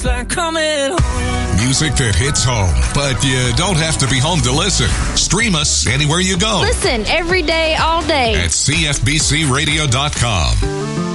It's like coming home. Music that hits home, but you don't have to be home to listen. Stream us anywhere you go. Listen every day, all day at CFBCRadio.com.